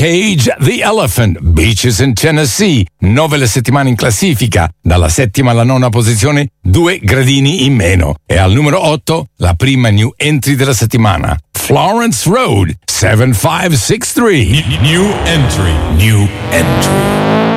Cage the Elephant, Beaches in Tennessee, 9 le settimane in classifica, dalla 7ª alla 9ª posizione, 2 gradini in meno. E al numero 8, la prima new entry della settimana, Florence Road, 7563. New entry.